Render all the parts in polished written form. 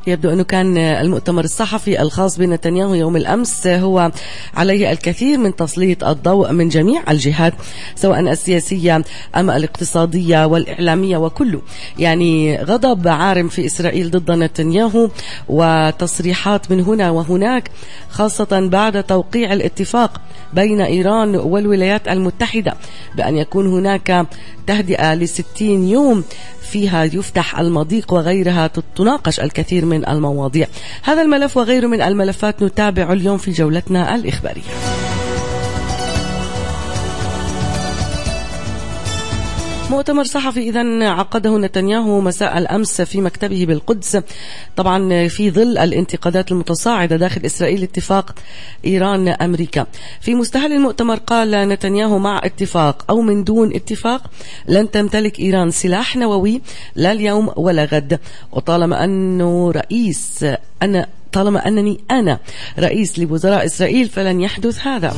يبدو أنه كان المؤتمر الصحفي الخاص بنتنياهو يوم الأمس هو عليه الكثير من تسليط الضوء من جميع الجهات، سواء السياسية أم الاقتصادية والإعلامية وكله. يعني غضب عارم في إسرائيل ضد نتنياهو، وتصريحات من هنا وهناك، خاصة بعد توقيع الاتفاق بين إيران والولايات المتحدة بأن يكون هناك تهدئة ل60 يوم فيها يفتح المضيق وغيرها، تناقش الكثير من المواضيع. هذا الملف وغيره من الملفات نتابع اليوم في جولتنا الإخبارية. مؤتمر صحفي إذن عقده نتنياهو مساء الأمس في مكتبه بالقدس، طبعا في ظل الانتقادات المتصاعدة داخل إسرائيل اتفاق إيران أمريكا. في مستهل المؤتمر قال نتنياهو: مع اتفاق أو من دون اتفاق لن تمتلك إيران سلاح نووي لا اليوم ولا غد، وطالما أنني أنا رئيس لوزراء إسرائيل فلن يحدث هذا.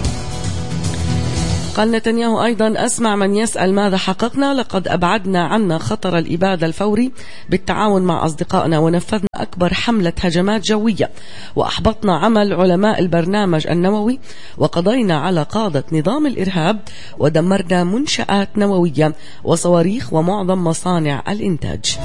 قال نتنياهو أيضا: أسمع من يسأل ماذا حققنا، لقد أبعدنا عنا خطر الإبادة الفوري بالتعاون مع أصدقائنا، ونفذنا أكبر حملة هجمات جوية، وأحبطنا عمل علماء البرنامج النووي، وقضينا على قادة نظام الإرهاب، ودمرنا منشآت نووية وصواريخ ومعظم مصانع الإنتاج.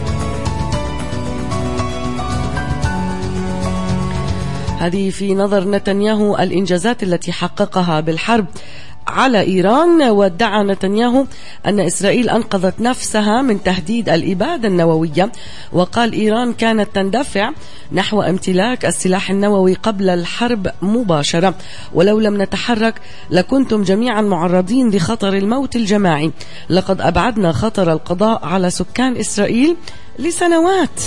هذه في نظر نتنياهو الإنجازات التي حققها بالحرب على إيران. وادعى نتنياهو أن إسرائيل أنقذت نفسها من تهديد الإبادة النووية، وقال: إيران كانت تندفع نحو امتلاك السلاح النووي قبل الحرب مباشرة، ولو لم نتحرك لكنتم جميعا معرضين لخطر الموت الجماعي. لقد أبعدنا خطر القضاء على سكان إسرائيل لسنوات.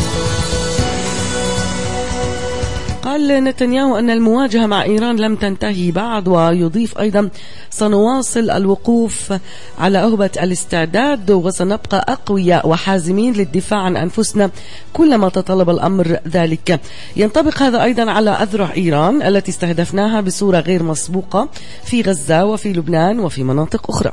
قال نتنياهو أن المواجهة مع إيران لم تنتهي بعد، ويضيف أيضا: سنواصل الوقوف على أهبة الاستعداد، وسنبقى أقوياء وحازمين للدفاع عن أنفسنا كلما تطلب الأمر ذلك. ينطبق هذا أيضا على أذرع إيران التي استهدفناها بصورة غير مسبوقة في غزة وفي لبنان وفي مناطق أخرى.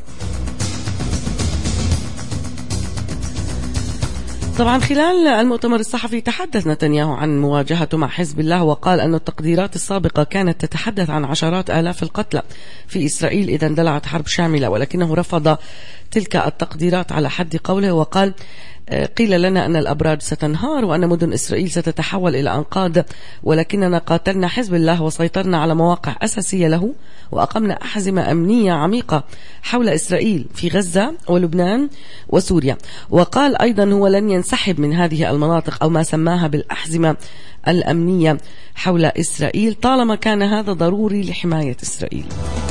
طبعا خلال المؤتمر الصحفي تحدث نتنياهو عن مواجهته مع حزب الله، وقال أن التقديرات السابقة كانت تتحدث عن عشرات آلاف القتلى في إسرائيل إذا اندلعت حرب شاملة، ولكنه رفض تلك التقديرات على حد قوله، وقال: قيل لنا أن الأبراج ستنهار وأن مدن إسرائيل ستتحول إلى أنقاض، ولكننا قاتلنا حزب الله وسيطرنا على مواقع أساسية له، وأقمنا أحزمة أمنية عميقة حول إسرائيل في غزة ولبنان وسوريا. وقال أيضا هو لن ينسحب من هذه المناطق أو ما سماها بالأحزمة الأمنية حول إسرائيل طالما كان هذا ضروري لحماية إسرائيل.